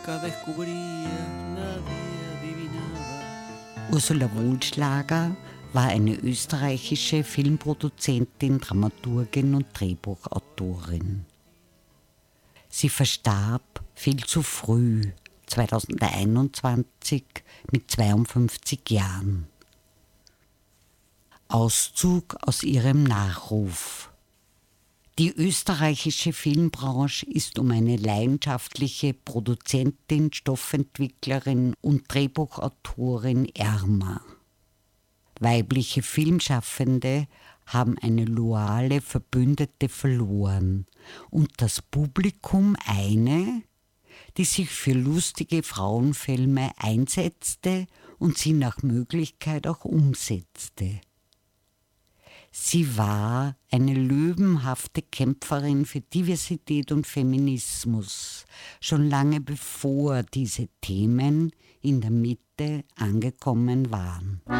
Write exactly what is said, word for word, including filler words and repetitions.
nunca descubría, nadie adivinaba. Ursula Wohlschlager war eine österreichische Filmproduzentin, Dramaturgin und Drehbuchautorin. Sie verstarb viel zu früh, zweitausendeinundzwanzig, mit zweiundfünfzig Jahren. Auszug aus ihrem Nachruf. Die österreichische Filmbranche ist um eine leidenschaftliche Produzentin, Stoffentwicklerin und Drehbuchautorin ärmer. Weibliche Filmschaffende haben eine loyale Verbündete verloren und das Publikum eine, die sich für lustige Frauenfilme einsetzte und sie nach Möglichkeit auch umsetzte. Sie war eine löwenhafte Kämpferin für Diversität und Feminismus, schon lange bevor diese Themen in der Mitte angekommen waren.